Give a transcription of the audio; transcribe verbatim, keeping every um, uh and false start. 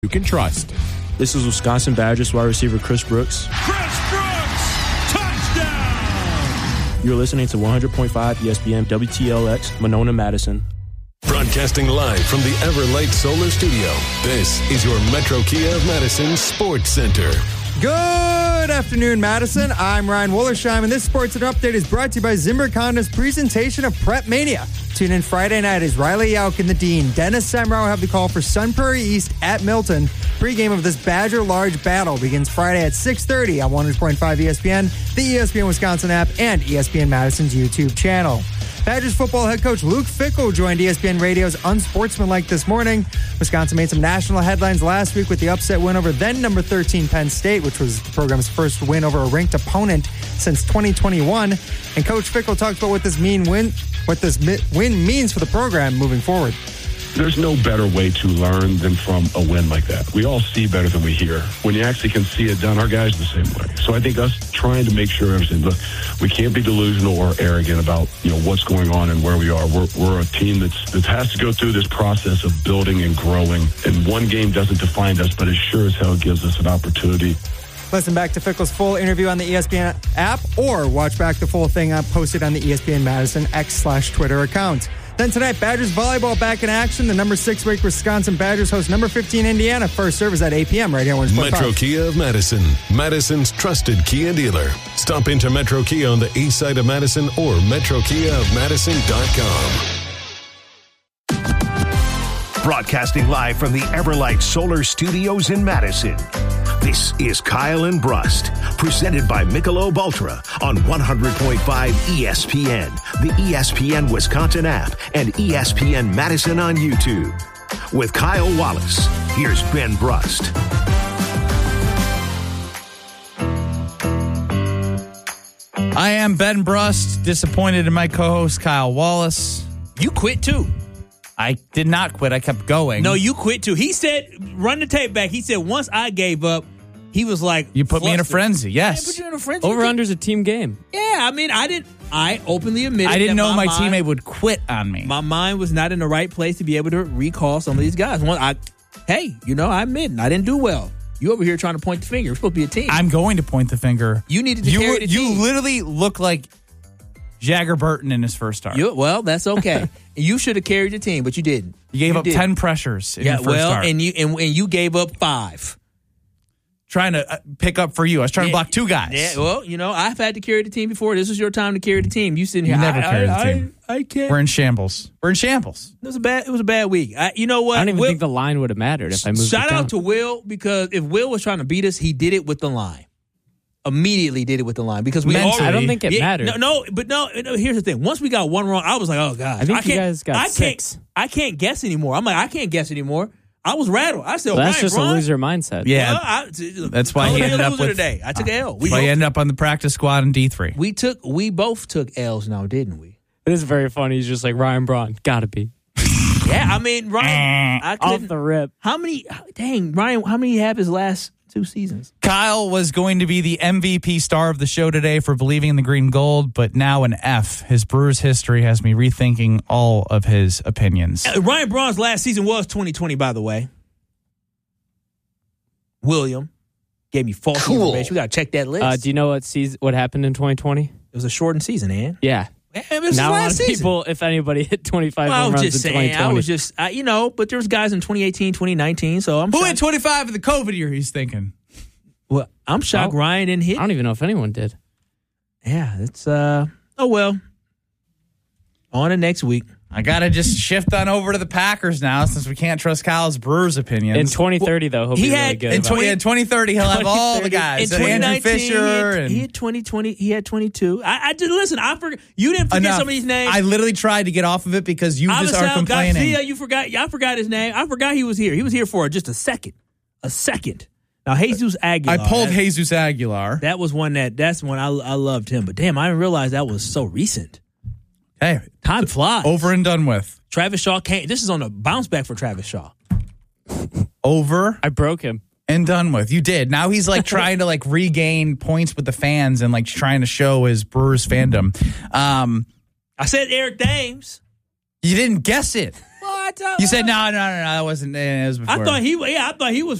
you can trust. This is Wisconsin Badgers wide receiver Chris Brooks. Chris Brooks, touchdown! You're listening to one hundred point five E S P N W T L X, Monona, Madison. Broadcasting live from the Everlight Solar Studio, this is your Metro Kia of Madison Sports Center. Good afternoon, Madison. I'm Ryan Wollersheim, and this Sports Center Update is brought to you by Zimmer Honda's presentation of Prep Mania. Tune in Friday night as Riley Yauk and the Dean, Dennis Semrau, have the call for Sun Prairie East at Milton. Pre-game of this Badger Large battle begins Friday at six thirty on one hundred point five E S P N, the E S P N Wisconsin app, and E S P N Madison's YouTube channel. Badgers football head coach Luke Fickell joined E S P N Radio's Unsportsmanlike this morning. Wisconsin made some national headlines last week with the upset win over then number thirteen Penn State, which was the program's first win over a ranked opponent since twenty twenty-one. And Coach Fickell talked about what this mean win, what this win means for the program moving forward. There's no better way to learn than from a win like that. We all see better than we hear. When you actually can see it done, our guys the same way. So I think us trying to make sure everything, look, we can't be delusional or arrogant about, you know, what's going on and where we are. We're, we're a team that's, that has to go through this process of building and growing. And one game doesn't define us, but it sure as hell gives us an opportunity. Listen back to Fickell's full interview on the E S P N app or watch back the full thing up posted on the E S P N Madison X slash Twitter account. Then tonight, Badgers volleyball back in action. The number six ranked Wisconsin Badgers host number fifteen Indiana. First service at eight p.m. right here on Metro Kia of Madison, Madison's trusted Kia dealer. Stop into Metro Kia on the east side of Madison or metro kia of madison dot com. Broadcasting live from the Everlight Solar Studios in Madison. This is Kyle and Brust, presented by Michelob Ultra on one hundred point five E S P N, the E S P N Wisconsin app, and E S P N Madison on YouTube. With Kyle Wallace, here's Ben Brust. I am Ben Brust, disappointed in my co-host Kyle Wallace. You quit too. I did not quit. I kept going. No, you quit too. He said, run the tape back. He said, once I gave up, he was like, you put flustered. me in a frenzy. Yes. I put you in a frenzy. Over-under's a team game. Yeah, I mean, I didn't, I openly admitted I didn't know my, my mind, teammate would quit on me. My mind was not in the right place to be able to recall some of these guys. One, I, hey, you know, I admit, I didn't do well. You over here trying to point the finger. We're supposed to be a team. I'm going to point the finger. You needed to you, carry the you team. You literally look like Jagger Burton in his first start. You, well, that's okay. You should have carried the team, but you didn't. You gave you up didn't. ten pressures in yeah, your first well, start. and you and, and you gave up five. Trying to uh, pick up for you. I was trying yeah, to block two guys. Yeah, well, you know, I've had to carry the team before. This is your time to carry the team. You sitting here. You never I, carried I, the team. I, I can't. We're in shambles. We're in shambles. It was a bad. It was a bad week. I, you know what? I don't even Will, think the line would have mattered if I moved Shout it down. out to Will, because if Will was trying to beat us, he did it with the line. Immediately did it with the line because we Mentally. already. I don't think it yeah, mattered. No, no, but no, no. Here's the thing. Once we got one wrong, I was like, oh god. I think I you can't, guys got I six. Can't, I can't guess anymore. I'm like, I can't guess anymore. I was rattled. I said, Well, that's Ryan just Braun? a loser mindset. Yeah. Well, I, That's why I he was a ended up loser with today. I took an L. We That's why he both- ended up on the practice squad in D three. We took. We both took L's now, didn't we? It is very funny. He's just like, Ryan Braun. Gotta be. Yeah, I mean, Ryan. I Off couldn't. the rip. How many? Dang, Ryan. How many have his last two seasons? Kyle was going to be the M V P star of the show today for believing in the green gold, but now an F. His Brewers history has me rethinking all of his opinions. Uh, Ryan Braun's last season was twenty twenty, by the way. William gave me false Cool. information. We got to check that list. Uh, do you know what season, what happened in twenty twenty? It was a shortened season, man. Yeah. Man, it was Now his a lot last of season. people, if anybody hit twenty-five Well, I home was runs just in saying. twenty twenty. I was just, I, you know, but there was guys in twenty eighteen, twenty nineteen, so I'm Who shocked. had twenty-five in the COVID year, he's thinking? Well, I'm shocked Oh. Ryan didn't hit. I don't even know if anyone did. Yeah, it's, uh, oh, well. On to next week. I got to just shift on over to the Packers now since we can't trust Kyle's Brewers opinions. In twenty thirty, though, he'll he be really had- good. in, about twenty, it. in twenty thirty, he'll have all the In guys. So twenty Andrew nineteen, Fisher. he had, and he had twenty twenty. He had twenty-two. I, I did listen. I forgot. You didn't forget Enough. some of these names. I literally tried to get off of it because you just are Avisal complaining. Garcia, you forgot. I forgot his name. I forgot he was here. He was here for just a second. A second. Now Jesus Aguilar. I pulled that, Jesus Aguilar. That was one that. That's one I I loved him. But damn, I didn't realize that was so recent. Hey, Time flies. over and done with. Travis Shaw came. This is on a bounce back for Travis Shaw. Over I broke him. and done with. You did. Now he's like trying to like regain points with the fans and like trying to show his Brewers fandom. Um, I said Eric Dames. you didn't guess it. Well, I Ty? You said no, no, no, no. That wasn't. eh, It was before. I thought he. Yeah, I thought he was